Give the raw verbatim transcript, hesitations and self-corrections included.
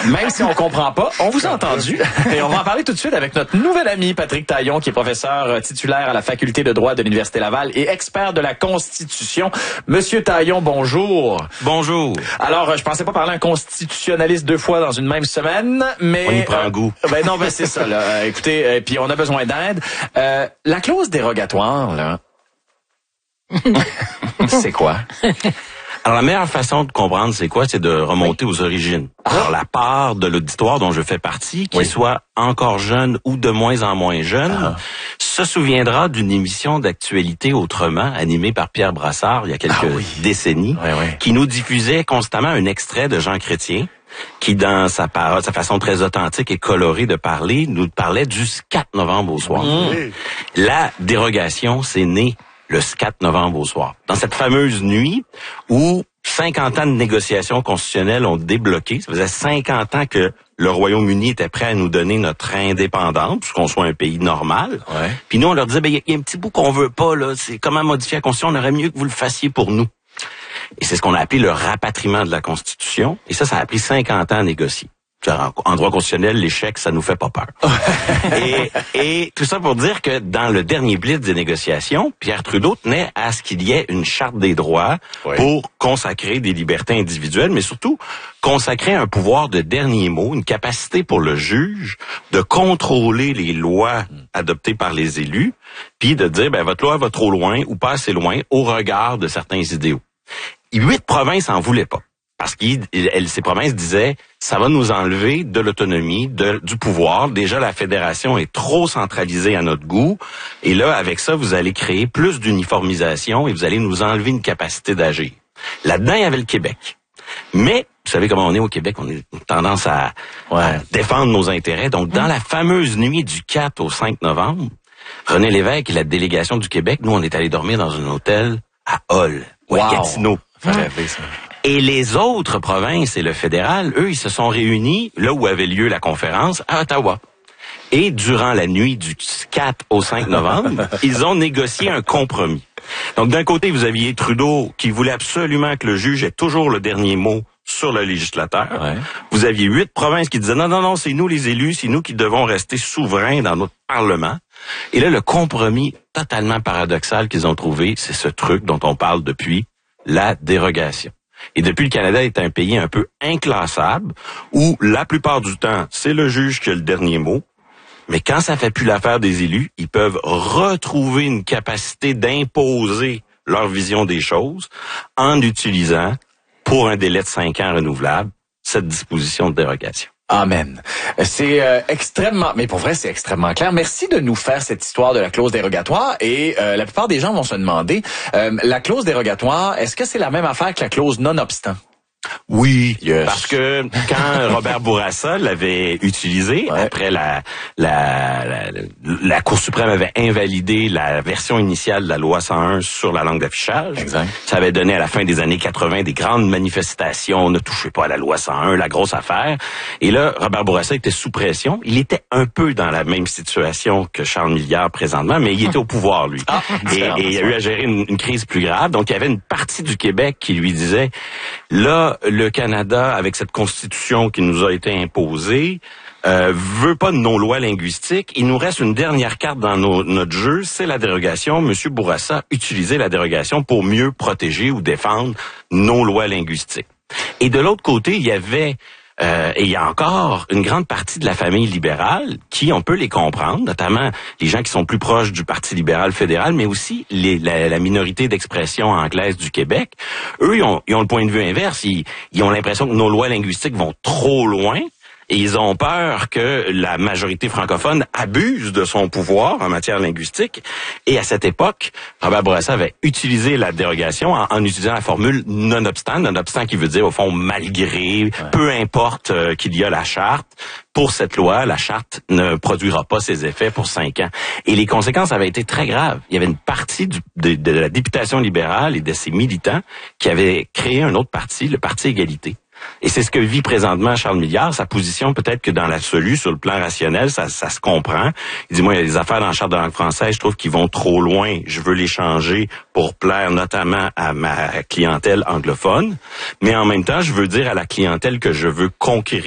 Même si on comprend pas, on vous a entendu. Et on va en parler tout de suite avec notre nouvel ami Patrick Taillon, qui est professeur titulaire à la Faculté de droit de l'Université Laval et expert de la Constitution. Monsieur Taillon, bonjour. Bonjour. Alors, je pensais pas parler à un constitutionnaliste deux fois dans une même semaine, mais... On y prend euh, goût. Ben non, ben c'est ça, là. Euh, écoutez, euh, puis on a besoin d'aide. Euh, la clause dérogatoire, là... c'est quoi? Alors, la meilleure façon de comprendre c'est quoi, c'est de remonter oui. aux origines. Alors, la part de l'auditoire dont je fais partie, qu'il oui. soit encore jeune ou de moins en moins jeune, ah. se souviendra d'une émission d'actualité autrement, animée par Pierre Brassard il y a quelques ah oui. décennies, oui, oui. qui nous diffusait constamment un extrait de Jean Chrétien, qui, dans sa parole, sa façon très authentique et colorée de parler, nous parlait du quatre novembre au soir. Mmh. La dérogation, c'est né le quatre novembre au soir. Dans cette fameuse nuit où cinquante ans de négociations constitutionnelles ont débloqué, ça faisait cinquante ans que le Royaume-Uni était prêt à nous donner notre indépendance, puisqu'on soit un pays normal. Ouais. Puis nous, on leur disait, ben, il y a un petit bout qu'on veut pas, là, c'est comment modifier la Constitution, on aurait mieux que vous le fassiez pour nous. Et c'est ce qu'on a appelé le rapatriement de la Constitution. Et ça, ça a pris cinquante ans à négocier. En droit constitutionnel, l'échec, ça nous fait pas peur. et, et tout ça pour dire que dans le dernier blitz des négociations, Pierre Trudeau tenait à ce qu'il y ait une charte des droits oui. pour consacrer des libertés individuelles, mais surtout consacrer un pouvoir de dernier mot, une capacité pour le juge de contrôler les lois adoptées par les élus, puis de dire, ben, votre loi va trop loin ou pas assez loin au regard de certains idéaux. Huit provinces en voulaient pas. Parce que ces provinces disaient, ça va nous enlever de l'autonomie, de, du pouvoir. Déjà, la fédération est trop centralisée à notre goût. Et là, avec ça, vous allez créer plus d'uniformisation et vous allez nous enlever une capacité d'agir. Là-dedans, il y avait le Québec. Mais, vous savez comment on est au Québec, on a tendance à, ouais. à défendre nos intérêts. Donc, dans la fameuse nuit du quatre au cinq novembre, René Lévesque et la délégation du Québec, nous, on est allés dormir dans un hôtel à Hull, ou à Gatineau. Wow. Rêver, ça. Et les autres provinces et le fédéral, eux, ils se sont réunis là où avait lieu la conférence, à Ottawa. Et durant la nuit du quatre au cinq novembre, ils ont négocié un compromis. Donc, d'un côté, vous aviez Trudeau qui voulait absolument que le juge ait toujours le dernier mot sur le législateur. Ouais. Vous aviez huit provinces qui disaient non, non, non, c'est nous les élus, c'est nous qui devons rester souverains dans notre Parlement. Et là, le compromis totalement paradoxal qu'ils ont trouvé, c'est ce truc dont on parle depuis, la dérogation. Et depuis, le Canada est un pays un peu inclassable, où la plupart du temps, c'est le juge qui a le dernier mot. Mais quand ça fait plus l'affaire des élus, ils peuvent retrouver une capacité d'imposer leur vision des choses en utilisant, pour un délai de cinq ans renouvelable, cette disposition de dérogation. Amen. C'est euh, extrêmement, mais pour vrai, c'est extrêmement clair. Merci de nous faire cette histoire de la clause dérogatoire. Et euh, la plupart des gens vont se demander, euh, la clause dérogatoire, est-ce que c'est la même affaire que la clause non-obstant? Oui, yes. Parce que quand Robert Bourassa l'avait utilisé, ouais. après la, la, la, la Cour suprême avait invalidé la version initiale de la loi cent un sur la langue d'affichage. Exact. Ça avait donné à la fin des années quatre-vingt des grandes manifestations, ne touchez pas à la loi cent un, la grosse affaire. Et là, Robert Bourassa était sous pression. Il était un peu dans la même situation que Charles Milliard présentement, mais il était au pouvoir, lui. Ah, et, et il a eu à gérer une, une crise plus grave. Donc, il y avait une partie du Québec qui lui disait, là, le Canada, avec cette constitution qui nous a été imposée, euh, veut pas de nos lois linguistiques. Il nous reste une dernière carte dans nos, notre jeu, c'est la dérogation. Monsieur Bourassa utilisait la dérogation pour mieux protéger ou défendre nos lois linguistiques. Et de l'autre côté, il y avait... Euh, et il y a encore une grande partie de la famille libérale qui, on peut les comprendre, notamment les gens qui sont plus proches du Parti libéral fédéral, mais aussi les, la, la minorité d'expression anglaise du Québec. Eux, ils ont, ils ont le point de vue inverse. Ils, ils ont l'impression que nos lois linguistiques vont trop loin. Et ils ont peur que la majorité francophone abuse de son pouvoir en matière linguistique. Et à cette époque, Robert Bourassa avait utilisé la dérogation en, en utilisant la formule nonobstant, nonobstant qui veut dire au fond malgré, ouais. peu importe euh, qu'il y a la charte. Pour cette loi, la charte ne produira pas ses effets pour cinq ans. Et les conséquences avaient été très graves. Il y avait une partie du, de, de la députation libérale et de ses militants qui avaient créé un autre parti, le Parti Égalité. Et c'est ce que vit présentement Charles Milliard. Sa position, peut-être que dans l'absolu, sur le plan rationnel, ça, ça se comprend. Il dit, moi, il y a des affaires dans la Charte de langue française, je trouve qu'ils vont trop loin. Je veux les changer pour plaire notamment à ma clientèle anglophone. Mais en même temps, je veux dire à la clientèle que je veux conquérir